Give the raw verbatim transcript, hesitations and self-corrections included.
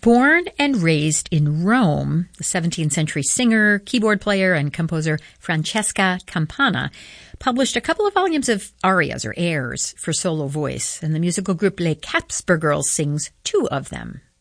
Born and raised in Rome, the seventeenth century singer, keyboard player, and composer Francesca Campana published a couple of volumes of arias or airs for solo voice, and the musical group Les Capsper Girls sings two of them.